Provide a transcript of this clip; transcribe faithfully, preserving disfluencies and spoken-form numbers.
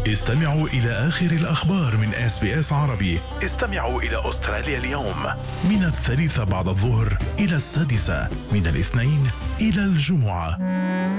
استمعوا إلى آخر الأخبار من إس بي إس عربي. استمعوا إلى أستراليا اليوم من الثالثة بعد الظهر إلى السادسة، من الاثنين إلى الجمعة.